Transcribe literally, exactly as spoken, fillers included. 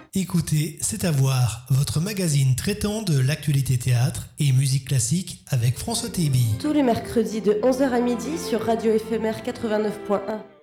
Écoutez, c'est à voir, votre magazine traitant de l'actualité théâtre et musique classique avec François Tébi. Tous les mercredis de onze heures à midi sur Radio Éphémère quatre-vingt-neuf point un.